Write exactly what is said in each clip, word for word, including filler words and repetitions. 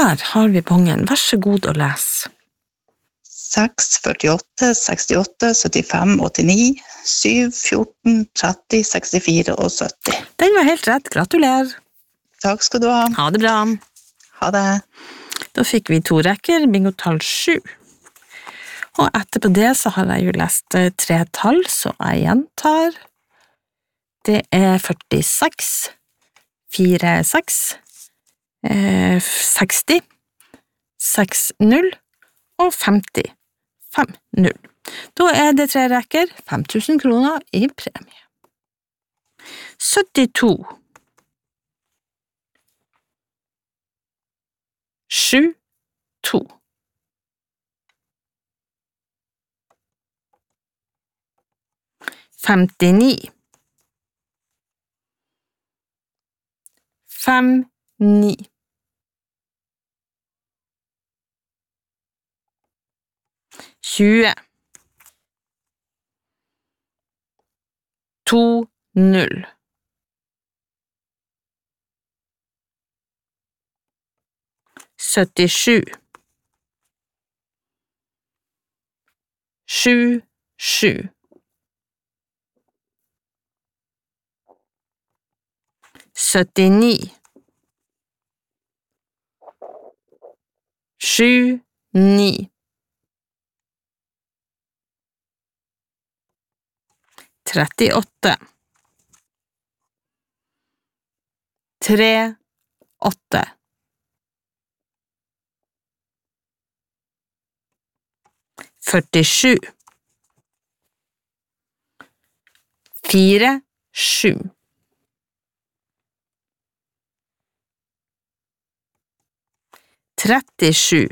Der har vi bongen. Vær så god å lese. seks, førtiåtte, sekstiåtte, syttifem, åttini, syv, fjorten, tretti, sekstifire og sytti. Den var helt rett. Gratulerer. Takk skal du ha. Ha det bra. Ha det. Da fikk vi to rekker, bingotall sju. Og etterpå det så har jeg jo lest tre tall, så jeg gjentar. Det er førtiseks, fire, seks, eh, seksti, seks, null og femti, fem, null. Da er det tre rekker, fem tusen kroner i premie. syttito, sju, to. femtini, fem, ni. tjue, to, null. syttisju, sju, sju. syttini, sju, ni. trettiåtte, tre, åtte. førtisju, fire, sju. trettisju,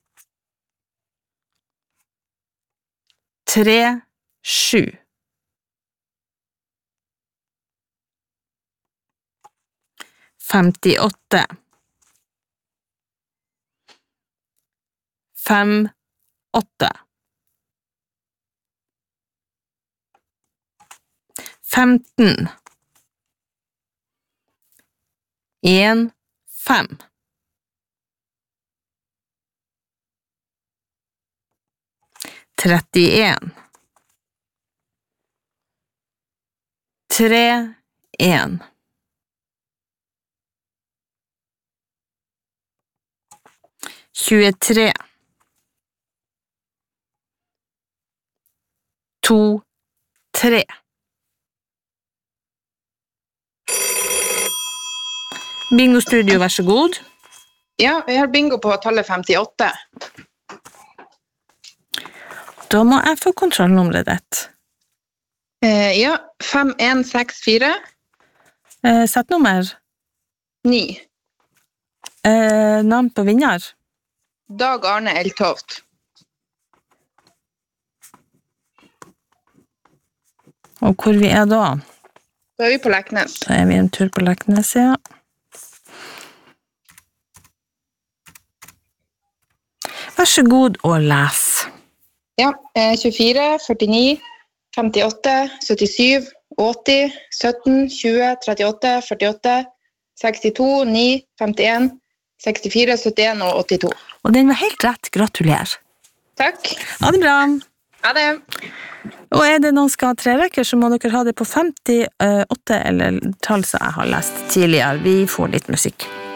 tre, sju. femtiåtte, fem, åtte. femten, en, fem. trettien, tre, en. tjuetre, to, tre. Bingo Studio, vær så god. Ja, vi har bingo på tallet femtiåtte. Da må jeg få kontrollnummeret ditt. Eh, ja, fem en seks fire. Eh, sett nummer. ni. Eh, navn på vinner. Dag Arne Eltoft. Og hvor vi er da? Da er vi på Leknes. Da er vi en tur på Leknes, ja. Vær så god å lese. Ja, eh, tjuefire, førtini, femtiåtte, syttisju, åtti, sytten, tjue, trettiåtte, førtiåtte, sekstito, ni, femtien, sekstifire, syttien og åttito. Og den var helt rett. Gratulerer. Takk. Ha det bra. Ha det. Og er det noen skal ha tre rekker, så må dere ha det på femtiåtte eller tall som jeg har lest tidligere. Vi får litt musikk.